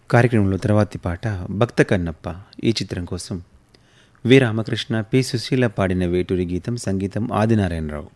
కార్యక్రమంలో తర్వాతి పాట భక్త కన్నప్ప ఈ చిత్రం కోసం వి రామకృష్ణ పి సుశీల పాడిన వేటూరి గీతం, సంగీతం ఆదినారాయణరావు.